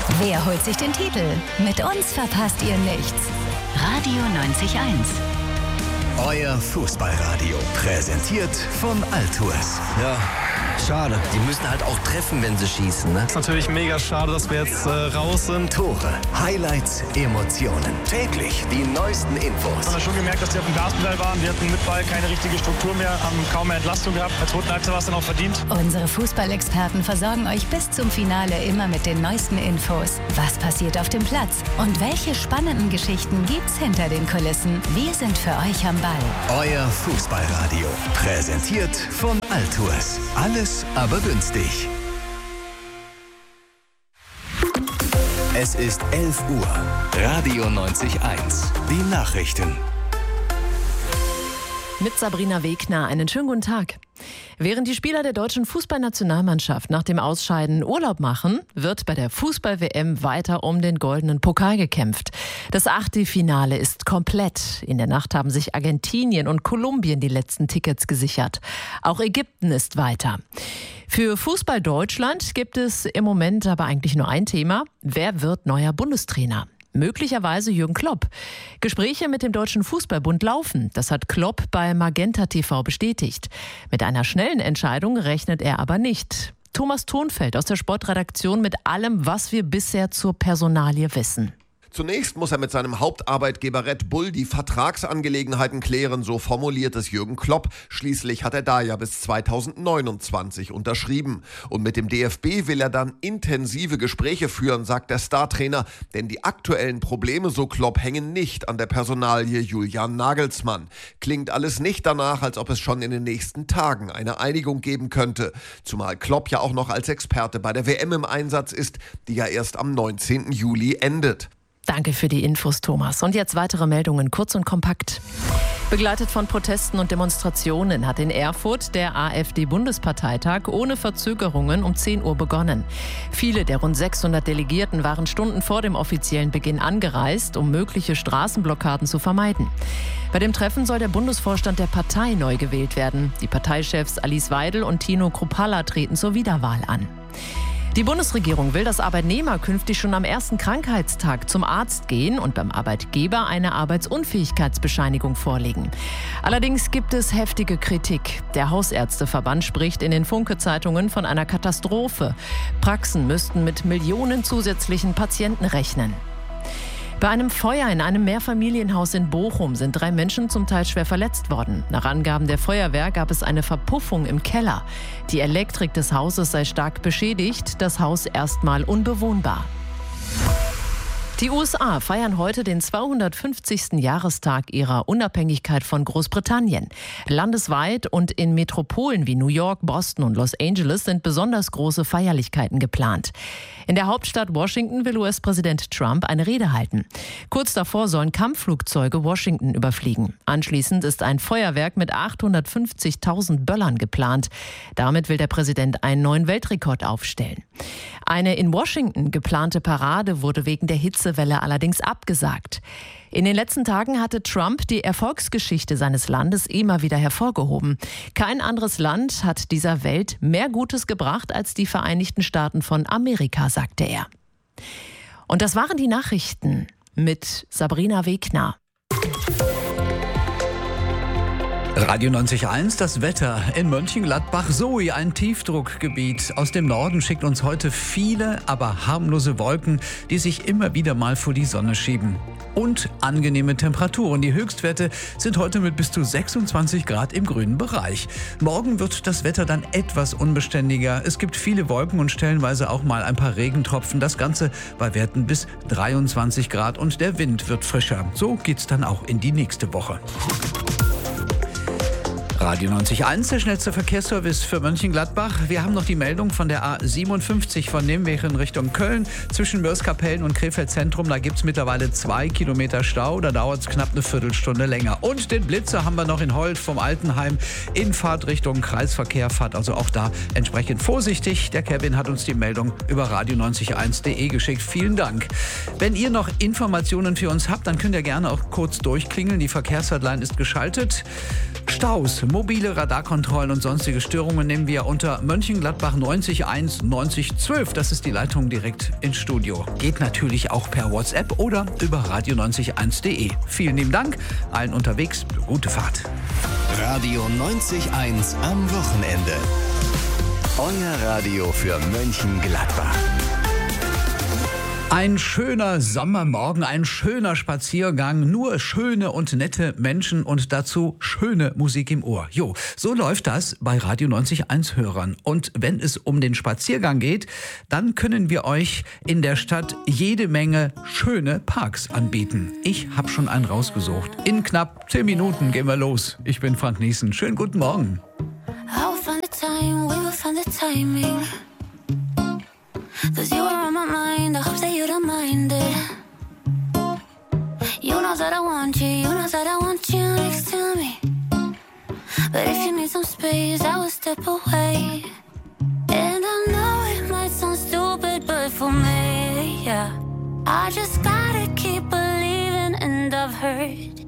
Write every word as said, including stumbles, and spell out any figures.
Wer holt sich den Titel? Mit uns verpasst ihr nichts. Radio neunzig Komma eins. Euer Fußballradio, präsentiert von Altours. Ja, schade. Die müssen halt auch treffen, wenn sie schießen, ne? Ist natürlich mega schade, dass wir jetzt äh, raus sind. Tore, Highlights, Emotionen. Täglich die neuesten Infos. Man hat schon gemerkt, dass die auf dem Gaspedal waren. Die hatten mit Ball keine richtige Struktur mehr, haben kaum mehr Entlastung gehabt. Als roten Halbzeit war es dann auch verdient. Unsere Fußballexperten versorgen euch bis zum Finale immer mit den neuesten Infos. Was passiert auf dem Platz? Und welche spannenden Geschichten gibt's hinter den Kulissen? Wir sind für euch am Ball. Euer Fußballradio, präsentiert von Altours. Alles, aber günstig. Es ist elf Uhr. Radio neunzig Komma eins. Die Nachrichten. Mit Sabrina Wegner. Einen schönen guten Tag. Während die Spieler der deutschen Fußballnationalmannschaft nach dem Ausscheiden Urlaub machen, wird bei der Fußball-W M weiter um den goldenen Pokal gekämpft. Das Achtelfinale ist komplett. In der Nacht haben sich Argentinien und Kolumbien die letzten Tickets gesichert. Auch Ägypten ist weiter. Für Fußball Deutschland gibt es im Moment aber eigentlich nur ein Thema. Wer wird neuer Bundestrainer? Möglicherweise Jürgen Klopp. Gespräche mit dem Deutschen Fußballbund laufen. Das hat Klopp bei Magenta T V bestätigt. Mit einer schnellen Entscheidung rechnet er aber nicht. Thomas Thonfeld aus der Sportredaktion mit allem, was wir bisher zur Personalie wissen. Zunächst muss er mit seinem Hauptarbeitgeber Red Bull die Vertragsangelegenheiten klären, so formuliert es Jürgen Klopp. Schließlich hat er da ja bis zweitausendneunundzwanzig unterschrieben. Und mit dem D F B will er dann intensive Gespräche führen, sagt der Startrainer. Denn die aktuellen Probleme, so Klopp, hängen nicht an der Personalie Julian Nagelsmann. Klingt alles nicht danach, als ob es schon in den nächsten Tagen eine Einigung geben könnte. Zumal Klopp ja auch noch als Experte bei der W M im Einsatz ist, die ja erst am neunzehnten Juli endet. Danke für die Infos, Thomas. Und jetzt weitere Meldungen, kurz und kompakt. Begleitet von Protesten und Demonstrationen hat in Erfurt der AfD-Bundesparteitag ohne Verzögerungen um zehn Uhr begonnen. Viele der rund sechshundert Delegierten waren Stunden vor dem offiziellen Beginn angereist, um mögliche Straßenblockaden zu vermeiden. Bei dem Treffen soll der Bundesvorstand der Partei neu gewählt werden. Die Parteichefs Alice Weidel und Tino Kruppalla treten zur Wiederwahl an. Die Bundesregierung will, dass Arbeitnehmer künftig schon am ersten Krankheitstag zum Arzt gehen und beim Arbeitgeber eine Arbeitsunfähigkeitsbescheinigung vorlegen. Allerdings gibt es heftige Kritik. Der Hausärzteverband spricht in den Funke-Zeitungen von einer Katastrophe. Praxen müssten mit Millionen zusätzlichen Patienten rechnen. Bei einem Feuer in einem Mehrfamilienhaus in Bochum sind drei Menschen zum Teil schwer verletzt worden. Nach Angaben der Feuerwehr gab es eine Verpuffung im Keller. Die Elektrik des Hauses sei stark beschädigt, das Haus erstmal unbewohnbar. Die U S A feiern heute den zweihundertfünfzigsten Jahrestag ihrer Unabhängigkeit von Großbritannien. Landesweit und in Metropolen wie New York, Boston und Los Angeles sind besonders große Feierlichkeiten geplant. In der Hauptstadt Washington will U S-Präsident Trump eine Rede halten. Kurz davor sollen Kampfflugzeuge Washington überfliegen. Anschließend ist ein Feuerwerk mit achthundertfünfzigtausend Böllern geplant. Damit will der Präsident einen neuen Weltrekord aufstellen. Eine in Washington geplante Parade wurde wegen der Hitzewelle allerdings abgesagt. In den letzten Tagen hatte Trump die Erfolgsgeschichte seines Landes immer wieder hervorgehoben. Kein anderes Land hat dieser Welt mehr Gutes gebracht als die Vereinigten Staaten von Amerika, sagte er. Und das waren die Nachrichten mit Sabrina Wegner. Radio neunzig Komma eins, das Wetter in Mönchengladbach. Zoe, ein Tiefdruckgebiet aus dem Norden, schickt uns heute viele, aber harmlose Wolken, die sich immer wieder mal vor die Sonne schieben. Und angenehme Temperaturen. Die Höchstwerte sind heute mit bis zu sechsundzwanzig Grad im grünen Bereich. Morgen wird das Wetter dann etwas unbeständiger. Es gibt viele Wolken und stellenweise auch mal ein paar Regentropfen. Das Ganze bei Werten bis dreiundzwanzig Grad und der Wind wird frischer. So geht's dann auch in die nächste Woche. Radio neunzig Komma eins, der schnellste Verkehrsservice für Mönchengladbach. Wir haben noch die Meldung von der A siebenundfünfzig von Nijmegen in Richtung Köln. Zwischen Mörs-Kapellen und Krefeld Zentrum, da gibt es mittlerweile zwei Kilometer Stau. Da dauert es knapp eine Viertelstunde länger. Und den Blitzer haben wir noch in Holt vom Altenheim in Fahrtrichtung Kreisverkehr. Fahrt also auch da entsprechend vorsichtig. Der Kevin hat uns die Meldung über radio neunzig Komma eins punkt de geschickt. Vielen Dank. Wenn ihr noch Informationen für uns habt, dann könnt ihr gerne auch kurz durchklingeln. Die Verkehrshotline ist geschaltet. Staus Mobile Radarkontrollen und sonstige Störungen nehmen wir unter Mönchengladbach neunzig eins neunzig zwölf. Das ist die Leitung direkt ins Studio. Geht natürlich auch per WhatsApp oder über radio neunzig eins punkt de. Vielen lieben Dank. Allen unterwegs gute Fahrt. Radio neunzig eins am Wochenende. Euer Radio für Mönchengladbach. Ein schöner Sommermorgen, ein schöner Spaziergang, nur schöne und nette Menschen und dazu schöne Musik im Ohr. Jo, so läuft das bei Radio neunzig eins Hörern. Und wenn es um den Spaziergang geht, dann können wir euch in der Stadt jede Menge schöne Parks anbieten. Ich habe schon einen rausgesucht. In knapp zehn Minuten gehen wir los. Ich bin Frank Niesen. Schönen guten Morgen. Cause you were on my mind, I hope that you don't mind it. You know that I want you, you know that I want you next to me. But if you need some space, I will step away. And I know it might sound stupid, but for me, yeah, I just gotta keep believing. And I've heard